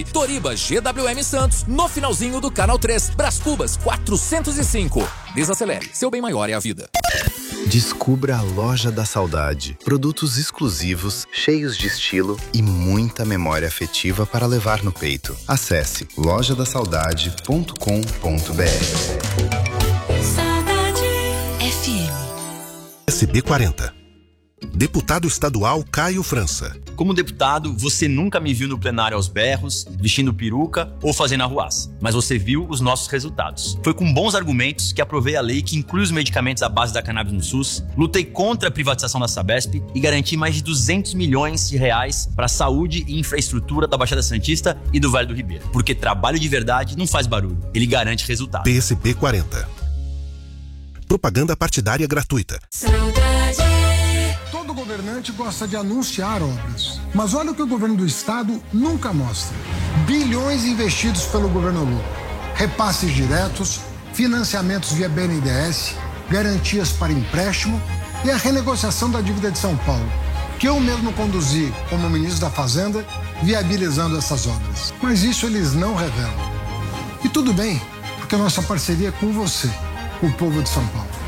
Toriba GWM Santos, no finalzinho do Canal 3. Brás Cubas 405. Desacelere, seu bem maior é a vida. Descubra a Loja da Saudade. Produtos exclusivos, cheios de estilo e muita memória afetiva para levar no peito. Acesse lojadasaudade.com.br. Saudade FM. SB40. Deputado estadual Caio França. Como deputado, você nunca me viu no plenário aos berros, vestindo peruca ou fazendo arruaça. Mas você viu os nossos resultados. Foi com bons argumentos que aprovei a lei que inclui os medicamentos à base da cannabis no SUS, lutei contra a privatização da Sabesp e garanti mais de 200 milhões de reais para a saúde e infraestrutura da Baixada Santista e do Vale do Ribeiro. Porque trabalho de verdade não faz barulho, ele garante resultado. PSP 40. Propaganda partidária gratuita. Saudade. Todo governante gosta de anunciar obras, mas olha o que o governo do estado nunca mostra. Bilhões investidos pelo governo Lula. Repasses diretos, financiamentos via BNDES, garantias para empréstimo e a renegociação da dívida de São Paulo, que eu mesmo conduzi como ministro da Fazenda, viabilizando essas obras. Mas isso eles não revelam. E tudo bem, porque a nossa parceria é com você, o povo de São Paulo.